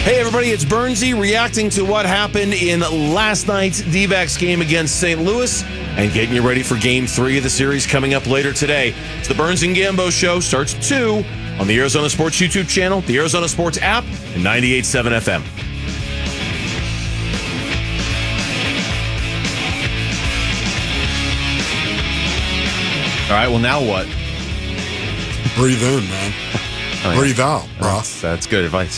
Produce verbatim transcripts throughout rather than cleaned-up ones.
Hey, everybody, it's Bernsey reacting to what happened in last night's D-backs game against Saint Louis and getting you ready for game three of the series coming up later today. It's the Burns and Gambo Show. Starts at two on the Arizona Sports YouTube channel, the Arizona Sports app, and ninety-eight point seven F M. All right, well, now what? Breathe in, man. Oh, yeah. Breathe out, bro. That's, that's good advice.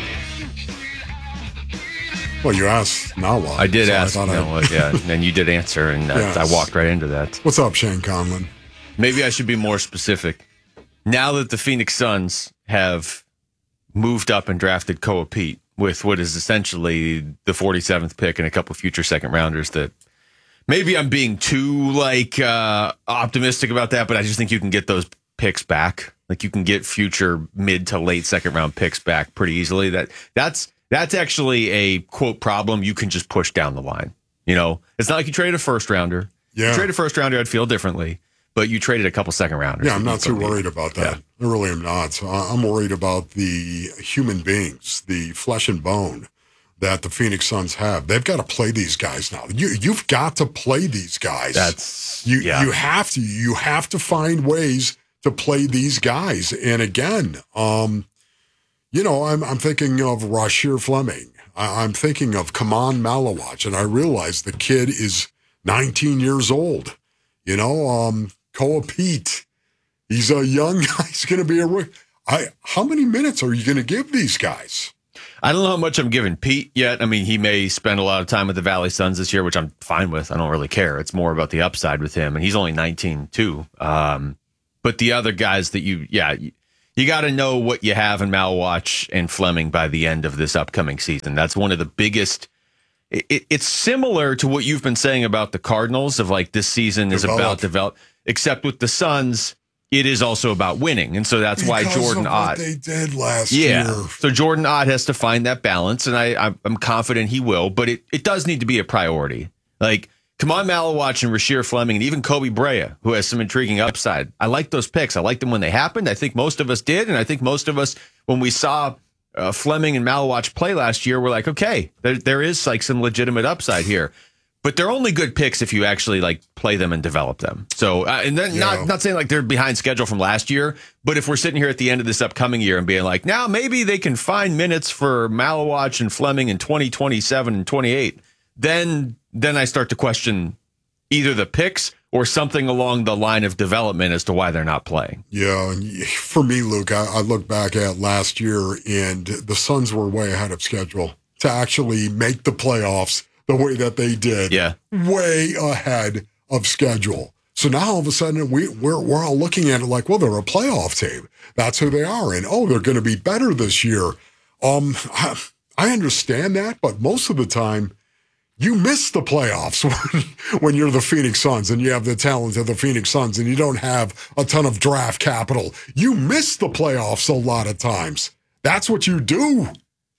Well, you asked, now what? I did so ask, I you know I... what, yeah, and you did answer, and yes. I, I walked right into that. What's up, Shane Conlon? Maybe I should be more specific. Now that the Phoenix Suns have moved up and drafted Koa Pete with what is essentially the forty-seventh pick and a couple future second rounders, that maybe I'm being too like uh, optimistic about that, but I just think you can get those picks back. Like you can get future mid to late second round picks back pretty easily. That that's that's actually a quote problem you can just push down the line. You know, it's not like you traded a first rounder. Yeah. If you traded a first rounder, I'd feel differently. But you traded a couple second rounders. Yeah, I'm not too worried about that. Yeah. I really am not. I'm worried about the human beings, the flesh and bone that the Phoenix Suns have. They've got to play these guys now. You, you've got to play these guys. That's you. Yeah. You have to. You have to find ways to play these guys. And again, um, you know, I'm I'm thinking of Rasheer Fleming. I, I'm thinking of Kaman Malawach, and I realize the kid is nineteen years old. You know, um, Koa Pete. He's a young guy. He's going to be a rookie. I. How many minutes are you going to give these guys? I don't know how much I'm giving Pete yet. I mean, he may spend a lot of time with the Valley Suns this year, which I'm fine with. I don't really care. It's more about the upside with him, and he's only nineteen too. Um, but the other guys that you, yeah, you, you got to know what you have in Malawach and Fleming by the end of this upcoming season. That's one of the biggest. It, it, it's similar to what you've been saying about the Cardinals of like this season is Develop. about develop, except with the Suns. It is also about winning, and so that's because why Jordan of Ott. What they did last yeah. year. So Jordan Ott has to find that balance, and I, I'm confident he will. But it, it does need to be a priority. Like Kaman Malawach and Rasheer Fleming, and even Kobe Brea, who has some intriguing upside. I like those picks. I liked them when they happened. I think most of us did, and I think most of us, when we saw uh, Fleming and Malawach play last year, were like, okay, there there is like some legitimate upside here. But they're only good picks if you actually like play them and develop them. So, uh, and then yeah. not not saying like they're behind schedule from last year, but if we're sitting here at the end of this upcoming year and being like, now maybe they can find minutes for Malawach and Fleming in twenty twenty-seven and twenty-eight, then then I start to question either the picks or something along the line of development as to why they're not playing. Yeah, and for me, Luke, I, I look back at last year, and the Suns were way ahead of schedule to actually make the playoffs the way that they did, yeah, way ahead of schedule. So now all of a sudden we, we're we're all looking at it like, well, they're a playoff team. That's who they are, and oh, they're going to be better this year. Um, I, I understand that, but most of the time, you miss the playoffs when, when you're the Phoenix Suns and you have the talent of the Phoenix Suns and you don't have a ton of draft capital. You miss the playoffs a lot of times. That's what you do.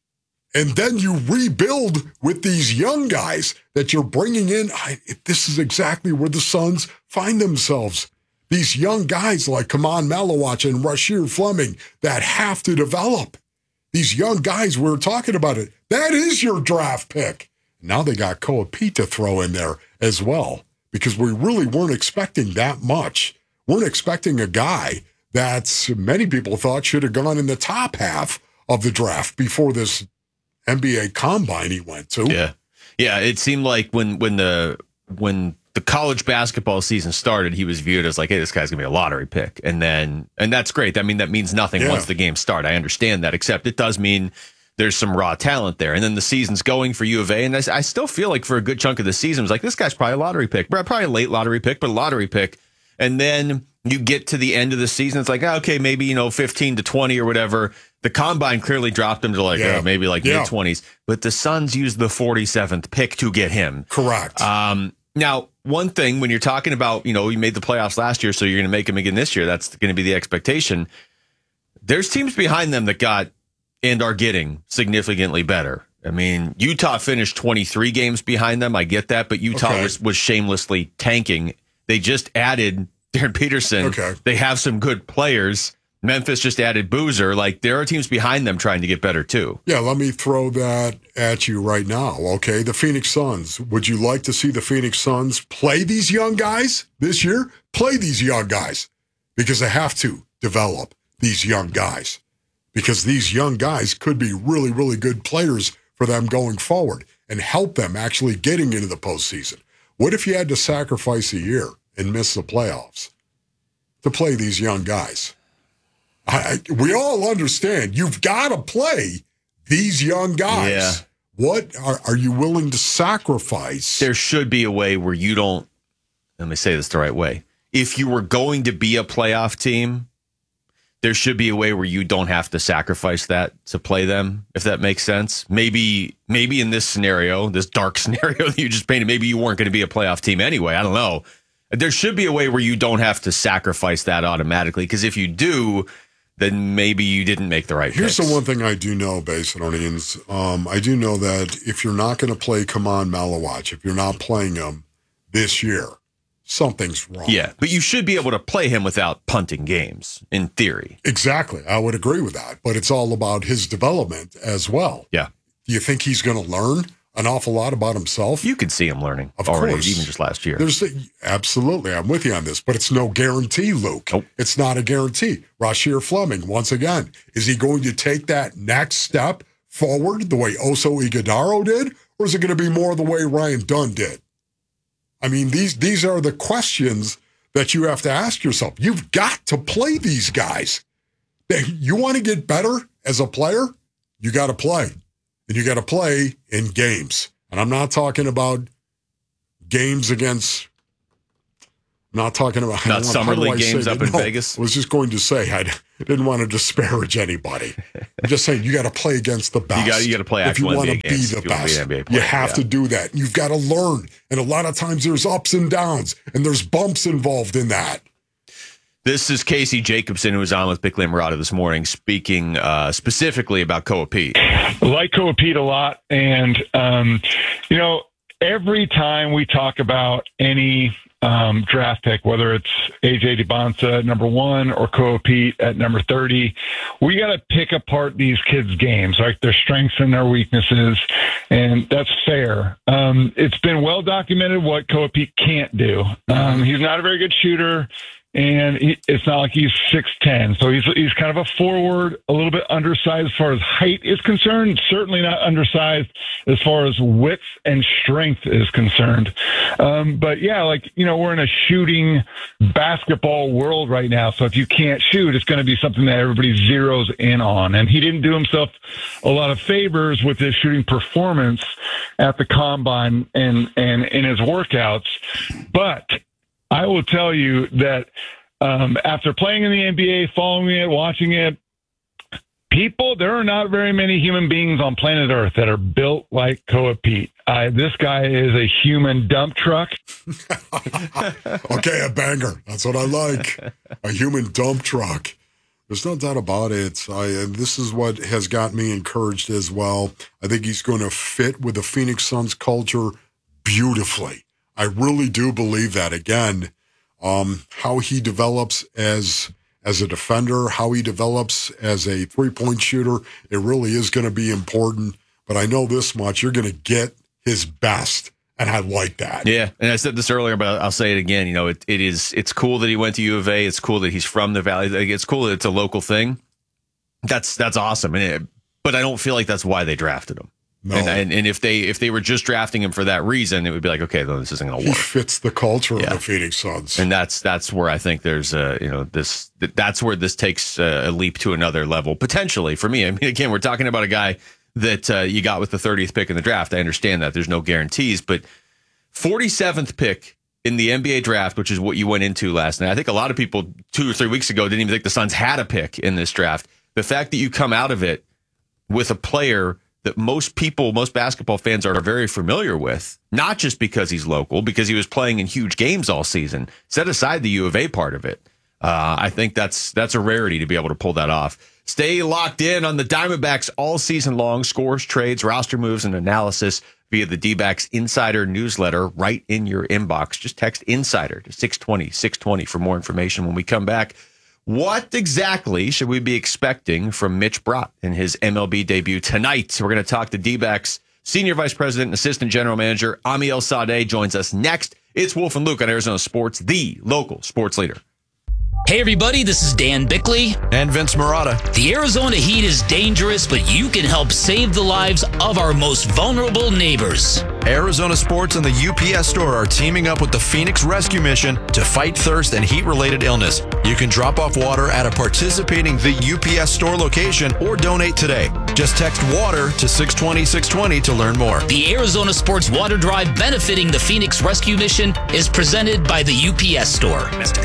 And then you rebuild with these young guys that you're bringing in. I, this is exactly where the Suns find themselves. These young guys like Kaman Malawach and Rasheer Fleming that have to develop. These young guys, we were talking about it. That is your draft pick. Now they got Koa Pete to throw in there as well because we really weren't expecting that much. Weren't expecting a guy that many people thought should have gone in the top half of the draft before this N B A combine he went to. Yeah. Yeah. It seemed like when, when the, when the college basketball season started, he was viewed as like, hey, this guy's gonna be a lottery pick. And then, and that's great. I mean, that means nothing yeah. once the games start. I understand that, except it does mean there's some raw talent there. And then the season's going for U of A. And I, I still feel like for a good chunk of the season, it was like, this guy's probably a lottery pick, probably a late lottery pick, but a lottery pick. And then you get to the end of the season, it's like, okay, maybe, you know, fifteen to twenty or whatever. The combine clearly dropped him to like, yeah. oh, maybe like yeah. mid twenties. But the Suns used the forty-seventh pick to get him. Correct. Um, now, one thing, when you're talking about, you know, you made the playoffs last year, so you're going to make him again this year. That's going to be the expectation. There's teams behind them that got and are getting significantly better. I mean, Utah finished twenty-three games behind them. I get that, but Utah okay. was, was shamelessly tanking. They just added Darren Peterson. Okay. They have some good players. Memphis just added Boozer. Like, there are teams behind them trying to get better, too. Yeah, let me throw that at you right now, okay? The Phoenix Suns. Would you like to see the Phoenix Suns play these young guys this year? Play these young guys because they have to develop these young guys because these young guys could be really, really good players for them going forward and help them actually getting into the postseason. What if you had to sacrifice a year and miss the playoffs to play these young guys? I, we all understand you've got to play these young guys. Yeah. What are, are you willing to sacrifice? There should be a way where you don't, let me say this the right way. If you were going to be a playoff team, there should be a way where you don't have to sacrifice that to play them, if that makes sense. Maybe maybe in this scenario, this dark scenario that you just painted, maybe you weren't going to be a playoff team anyway. I don't know. There should be a way where you don't have to sacrifice that automatically, because if you do, then maybe you didn't make the right Here's picks. the one thing I do know, Basinonians. Um, I do know that if you're not going to play Kaman Malawach, if you're not playing him this year, something's wrong. Yeah, but you should be able to play him without punting games, in theory. Exactly. I would agree with that. But it's all about his development as well. Yeah. Do you think he's going to learn an awful lot about himself? You could see him learning Of already, course. even just last year. There's the, absolutely, I'm with you on this, but it's no guarantee, Luke. Nope. It's not a guarantee. Rasheer Fleming, once again, is he going to take that next step forward the way Oso Ighodaro did, or is it going to be more the way Ryan Dunn did? I mean, these these are the questions that you have to ask yourself. You've got to play these guys. They, you want to get better as a player, you got to play. And you got to play in games. And I'm not talking about games against, I'm not talking about Not summer league games up in No, Vegas? I was just going to say, I didn't want to disparage anybody. I'm just saying, you got to play against the best. You got you got to play if you actual want N B A to be games. the if you wanna be best. an N B A You player, have yeah. to do that. You've got to learn. And a lot of times there's ups and downs, and there's bumps involved in that. This is Casey Jacobson, who was on with Bickley and Murata this morning, speaking uh, specifically about Koa Pete. I like Koa Pete a lot. And, um, you know, every time we talk about any um, draft pick, whether it's A J DeBonsa at number one or Koa Pete at number thirty, we got to pick apart these kids' games, right? Their strengths and their weaknesses. And that's fair. Um, it's been well documented what Koa Pete can't do. Um, he's not a very good shooter. And he, it's not like he's six ten. So he's he's kind of a forward, a little bit undersized as far as height is concerned. Certainly not undersized as far as width and strength is concerned. Um, but, yeah, like, you know, we're in a shooting basketball world right now. So if you can't shoot, it's going to be something that everybody zeroes in on. And he didn't do himself a lot of favors with his shooting performance at the combine and, and in his workouts. But I will tell you that um, after playing in the N B A, following it, watching it, people, there are not very many human beings on planet Earth that are built like Koa Pete. Uh, this guy is a human dump truck. Okay, a banger. That's what I like. A human dump truck. There's no doubt about it. I, and this is what has got me encouraged as well. I think he's going to fit with the Phoenix Suns culture beautifully. I really do believe that. Again, um, how he develops as as a defender, how he develops as a three-point shooter, it really is going to be important. But I know this much, you're going to get his best, and I like that. Yeah, and I said this earlier, but I'll say it again. You know, it, it is it's cool that he went to U of A. It's cool that he's from the Valley. Like, it's cool that it's a local thing. That's that's awesome. And it, but I don't feel like that's why they drafted him. No. And, and and if they if they were just drafting him for that reason, it would be like, okay, then this isn't going to He work. fits the culture Yeah. of the Phoenix Suns. And that's that's where I think there's a you know this that's where this takes a, a leap to another level potentially for me. I mean, again, we're talking about a guy that uh, you got with the thirtieth pick in the draft. I understand that there's no guarantees, but forty-seventh pick in the N B A draft, which is what you went into last night. I think a lot of people two or three weeks ago didn't even think the Suns had a pick in this draft. The fact that you come out of it with a player that most people, most basketball fans are very familiar with, not just because he's local, because he was playing in huge games all season. Set aside the U of A part of it. Uh, I think that's that's a rarity to be able to pull that off. Stay locked in on the Diamondbacks all season long. Scores, trades, roster moves, and analysis via the D-Backs Insider newsletter right in your inbox. Just text INSIDER to six twenty, six twenty for more information. When we come back, What exactly should we be expecting from Mitch Brott in his M L B debut tonight? We're going to talk to D-backs Senior Vice President and Assistant General Manager Ami El-Sadeh joins us next. It's Wolf and Luke on Arizona Sports, the local sports leader. Hey everybody, this is Dan Bickley. And Vince Marotta. The Arizona heat is dangerous, but you can help save the lives of our most vulnerable neighbors. Arizona Sports and the U P S Store are teaming up with the Phoenix Rescue Mission to fight thirst and heat-related illness. You can drop off water at a participating the U P S Store location or donate today. Just text WATER to six twenty six twenty to learn more. The Arizona Sports Water Drive benefiting the Phoenix Rescue Mission is presented by the U P S Store.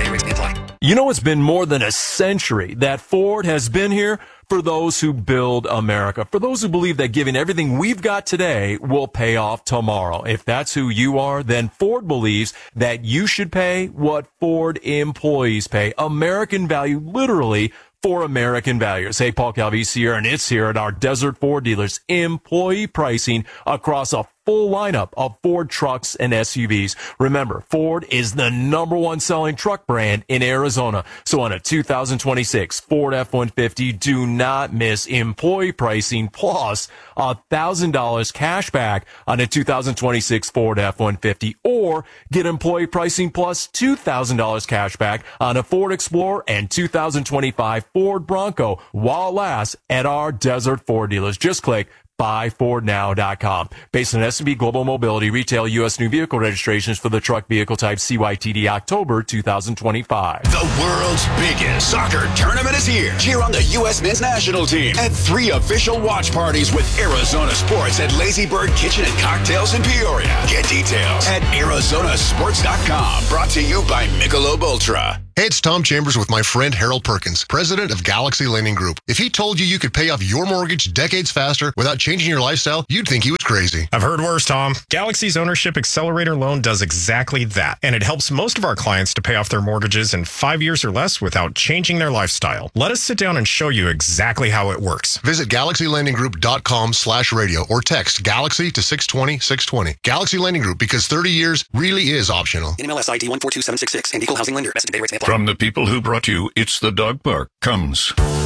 You know, it's been more than a century that Ford has been here for those who build America, for those who believe that giving everything we've got today will pay off tomorrow. If that's who you are, then Ford believes that you should pay what Ford employees pay. American value, literally, for American values. Hey, Paul Calvisi here, and it's here at our Desert Ford dealers. Employee pricing across a full lineup of Ford trucks and S U Vs. Remember, Ford is the number one selling truck brand in Arizona. So on a two thousand twenty-six Ford F one fifty, do not miss employee pricing plus one thousand dollars cash back on a two thousand twenty-six Ford F one fifty, or get employee pricing plus two thousand dollars cash back on a Ford Explorer and two thousand twenty-five Ford Bronco while it lasts at our Desert Ford dealers. Just click buy ford now dot com. Based on S and P Global Mobility, retail U S new vehicle registrations for the truck vehicle type C Y T D October two thousand twenty-five. The world's biggest soccer tournament is here. Cheer on the U S men's national team at three official watch parties with Arizona Sports at Lazy Bird Kitchen and Cocktails in Peoria. Get details at arizona sports dot com. Brought to you by Michelob Ultra. Hey, it's Tom Chambers with my friend Harold Perkins, president of Galaxy Lending Group. If he told you you could pay off your mortgage decades faster without changing your lifestyle, you'd think he was crazy. I've heard worse, Tom. Galaxy's Ownership Accelerator Loan does exactly that, and it helps most of our clients to pay off their mortgages in five years or less without changing their lifestyle. Let us sit down and show you exactly how it works. Visit galaxy lending group dot com slash radio or text Galaxy to six twenty six twenty. Galaxy Lending Group, because thirty years really is optional. N M L S I D one four two seven six six and Equal Housing Lender. Best data rates may apply. From the people who brought you It's the Dog Park comes